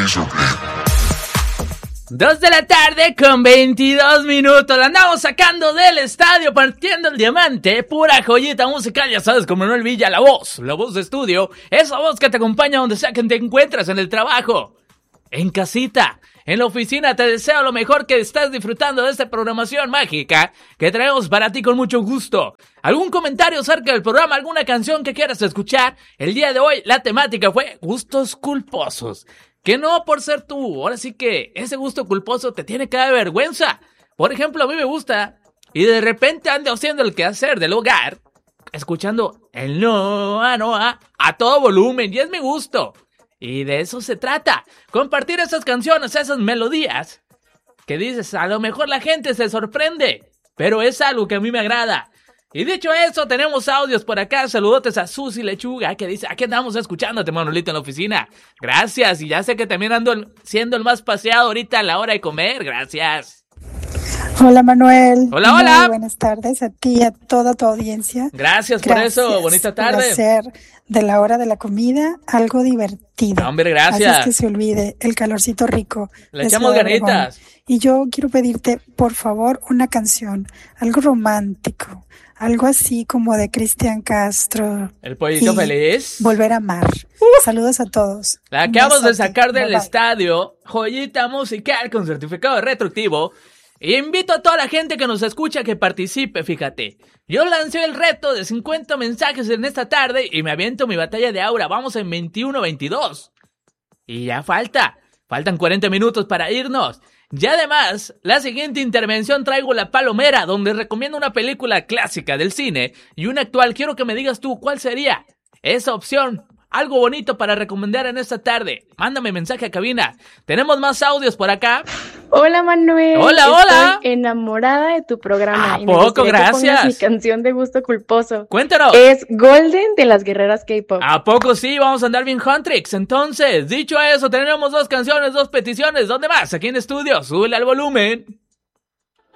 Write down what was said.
2 de la tarde con 22 minutos. La andamos sacando del estadio, partiendo el diamante. Pura joyita musical, ya sabes, con Manuel Villa, la voz de estudio. Esa voz que te acompaña donde sea que te encuentres, en el trabajo, en casita, en la oficina. Te deseo lo mejor, que estés disfrutando de esta programación mágica que traemos para ti con mucho gusto. ¿Algún comentario acerca del programa? ¿Alguna canción que quieras escuchar? El día de hoy la temática fue gustos culposos. Que no por ser tú, ahora sí que ese gusto culposo te tiene que dar vergüenza. Por ejemplo, a mí me gusta y de repente ando haciendo el quehacer del hogar, escuchando el Noa a todo volumen, y es mi gusto. Y de eso se trata, compartir esas canciones, esas melodías, que dices, a lo mejor la gente se sorprende, pero es algo que a mí me agrada. Y dicho eso, tenemos audios por acá. Saludotes a Susi Lechuga, que dice, aquí andamos escuchándote, Manolito, en la oficina. Gracias, y ya sé que también ando siendo el más paseado ahorita a la hora de comer. Gracias. Hola, Manuel. Hola. Muy buenas tardes a ti y a toda tu audiencia. Gracias por eso, bonita tarde. Por hacer de la hora de la comida algo divertido. Hombre, gracias. Así es que se olvide el calorcito rico. Le echamos ganitas. Y yo quiero pedirte, por favor, una canción, algo romántico. Algo así como de Cristian Castro. El pollito feliz. Volver a amar. Saludos a todos. La acabamos de sacar del estadio. Joyita musical con certificado retroactivo. E invito a toda la gente que nos escucha que participe, fíjate. Yo lancé el reto de 50 mensajes en esta tarde y me aviento mi batalla de aura. Vamos en 21-22. Y ya faltan 40 minutos para irnos. Y además, la siguiente intervención traigo La Palomera, donde recomiendo una película clásica del cine y una actual. Quiero que me digas tú cuál sería esa opción. Algo bonito para recomendar en esta tarde. Mándame mensaje a cabina. Tenemos más audios por acá. Hola, Manuel. Hola. Estoy enamorada de tu programa. ¿A poco? Gracias. Mi canción de gusto culposo. Cuéntanos. Es Golden de las guerreras K-pop. ¿A poco sí? Vamos a andar bien Huntrix. Entonces, dicho eso, tenemos 2 canciones, 2 peticiones. ¿Dónde más? Aquí en estudio. Súbele al volumen.